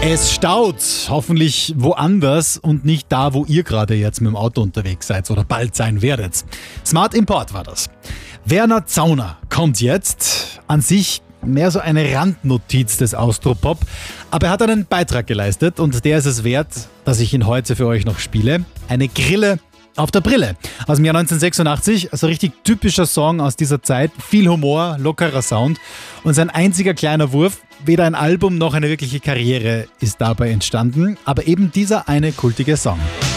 Es staut, hoffentlich woanders und nicht da, wo ihr gerade jetzt mit dem Auto unterwegs seid oder bald sein werdet. Smart Import war das. Werner Zauner kommt jetzt. An sich mehr so eine Randnotiz des Austropop, aber er hat einen Beitrag geleistet und der ist es wert, dass ich ihn heute für euch noch spiele. Eine Grille auf der Brille aus dem Jahr 1986, also richtig typischer Song aus dieser Zeit, viel Humor, lockerer Sound und sein einziger kleiner Wurf, weder ein Album noch eine wirkliche Karriere ist dabei entstanden, aber eben dieser eine kultige Song.